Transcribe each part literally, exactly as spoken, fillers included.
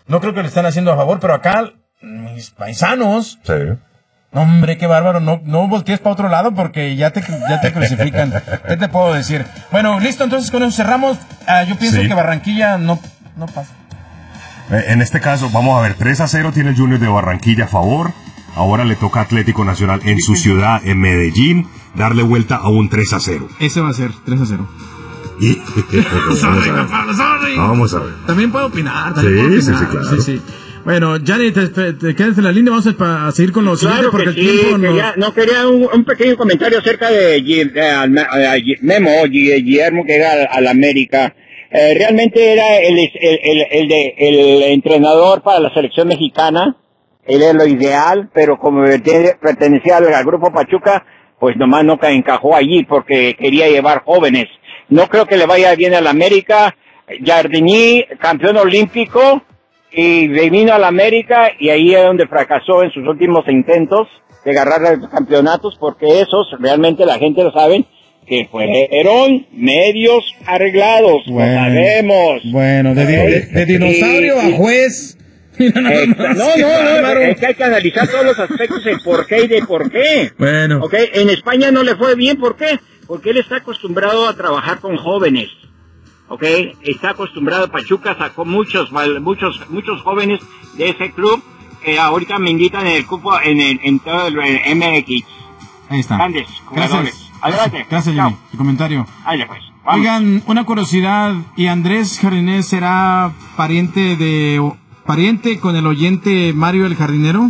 no creo que le están haciendo a favor, pero acá, mis paisanos... Sí. Hombre, qué bárbaro, no, no voltees para otro lado porque ya te, ya te crucifican. ¿Qué te puedo decir? Bueno, listo, entonces con eso cerramos. Ah, yo pienso sí. que Barranquilla no, no pasa. En este caso, vamos a ver, tres a cero tiene el Junior de Barranquilla a favor. Ahora le toca a Atlético Nacional en su ciudad, en Medellín, darle vuelta a un tres a cero. Ese va a ser tres a cero. Y, sorry, vamos, a ver. Sorry. vamos a ver. También puedo opinar. También sí, puedo opinar. sí, sí, claro. Sí, sí. Bueno, Gianni, te, te quedas en la línea, vamos a, a seguir con los claro porque que el sí, tiempo quería, no... no quería un, un pequeño comentario acerca de, de, de Memo, de Guillermo que llega al, al América. Eh, realmente era el, el, el, el, de, el entrenador para la selección mexicana, él es lo ideal, pero como pertenecía al, al grupo Pachuca, pues nomás no encajó allí porque quería llevar jóvenes. No creo que le vaya bien al América. Jardini, campeón olímpico, y vino al América y ahí es donde fracasó en sus últimos intentos de agarrar los campeonatos, porque esos realmente la gente lo sabe que fueron medios arreglados, bueno, lo sabemos. Bueno, de, de, de dinosaurio y, a juez. Mira, no, eh, no, no, no, es que hay que analizar todos los aspectos de por qué y de por qué. Bueno. Okay, en España no le fue bien, ¿por qué? Porque él está acostumbrado a trabajar con jóvenes. Okay, está acostumbrado. Pachuca sacó muchos, muchos, muchos jóvenes de ese club que ahorita me invitan en el cupo, en el, en todo el M X. Ahí está. Grandes jugadores. Gracias. Adelante. Gracias, Jimmy. Tu comentario. Ahí pues. Vamos. Oigan, una curiosidad. ¿Y Andrés Jardinés será pariente de pariente con el oyente Mario el Jardinero?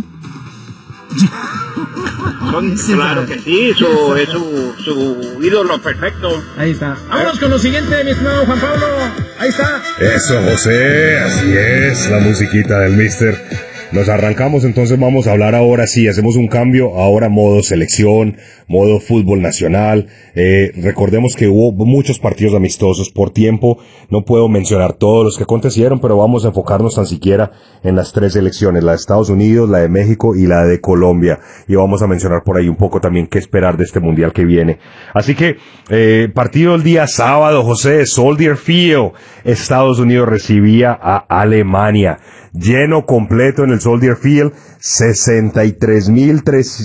Son, claro que sí, su, es su, su ídolo perfecto. Ahí está. Vámonos con lo siguiente, mi estimado Juan Pablo. Ahí está. Eso, José, así es, la musiquita del mister. Nos arrancamos, entonces vamos a hablar ahora sí, hacemos un cambio, ahora modo selección, modo fútbol nacional. Eh, recordemos que hubo muchos partidos amistosos por tiempo, no puedo mencionar todos los que acontecieron, pero vamos a enfocarnos tan siquiera en las tres selecciones, la de Estados Unidos, la de México y la de Colombia, y vamos a mencionar por ahí un poco también qué esperar de este mundial que viene. Así que, eh, partido el día sábado, José, Soldier Field, Estados Unidos recibía a Alemania, lleno completo en el Soldier Field, sesenta y tres mil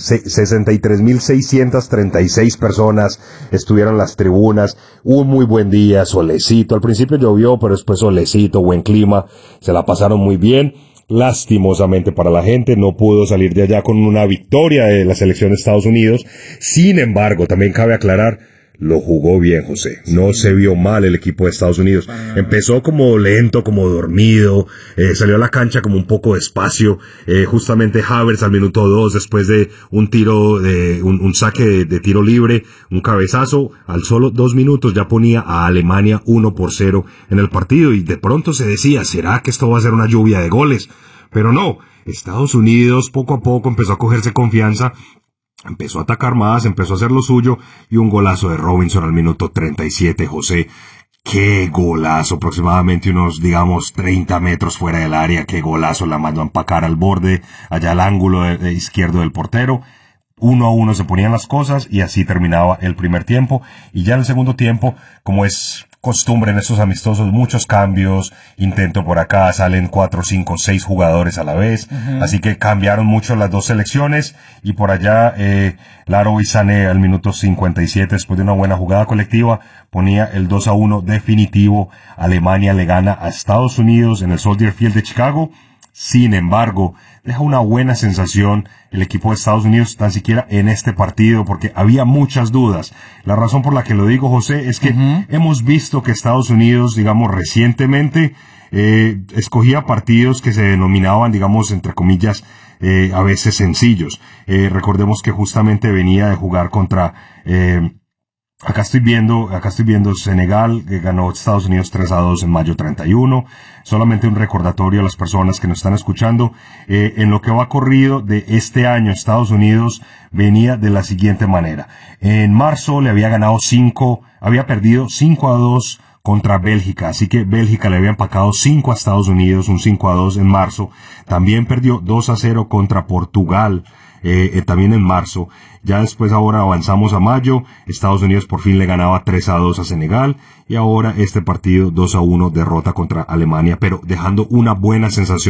seiscientas treinta y seis personas estuvieron en las tribunas, un muy buen día, solecito, al principio llovió, pero después solecito, buen clima, se la pasaron muy bien. Lastimosamente para la gente no pudo salir de allá con una victoria de la selección de Estados Unidos, sin embargo, también cabe aclarar, lo jugó bien, José. No se vio mal el equipo de Estados Unidos. Empezó como lento, como dormido, eh, salió a la cancha como un poco despacio. Eh, justamente Havertz al minuto dos, después de un tiro, de un, un saque de, de tiro libre, un cabezazo, al solo dos minutos ya ponía a Alemania uno por cero en el partido. Y de pronto se decía, ¿será que esto va a ser una lluvia de goles? Pero no, Estados Unidos poco a poco empezó a cogerse confianza. Empezó a atacar más, empezó a hacer lo suyo, y un golazo de Robinson al minuto treinta y siete, José. ¡Qué golazo! Aproximadamente unos, digamos, treinta metros fuera del área. ¡Qué golazo! La mandó a empacar al borde, allá al ángulo de, de izquierdo del portero. Uno a uno se ponían las cosas y así terminaba el primer tiempo. Y ya en el segundo tiempo, como es costumbre en estos amistosos, muchos cambios, intento por acá, salen cuatro, cinco, seis jugadores a la vez, uh-huh. Así que cambiaron mucho las dos selecciones, y por allá, eh, Laro y Sané al minuto cincuenta y siete, después de una buena jugada colectiva, ponía el dos a uno definitivo. Alemania le gana a Estados Unidos en el Soldier Field de Chicago. Sin embargo, deja una buena sensación el equipo de Estados Unidos, tan siquiera en este partido, porque había muchas dudas. La razón por la que lo digo, José, es que uh-huh. hemos visto que Estados Unidos, digamos, recientemente, eh, escogía partidos que se denominaban, digamos, entre comillas, eh, a veces sencillos. Eh, recordemos que justamente venía de jugar contra, eh, Acá estoy viendo, acá estoy viendo Senegal, que ganó Estados Unidos tres a dos en mayo treinta y uno. Solamente un recordatorio a las personas que nos están escuchando. Eh, en lo que va corrido de este año, Estados Unidos venía de la siguiente manera. En marzo le había ganado cinco, había perdido cinco a dos contra Bélgica, así que Bélgica le había empacado cinco a Estados Unidos, un cinco a dos en marzo. También perdió dos a cero contra Portugal. Eh, eh, también en marzo. Ya después ahora avanzamos a mayo, Estados Unidos por fin le ganaba tres a dos a Senegal, y ahora este partido dos a uno derrota contra Alemania, pero dejando una buena sensación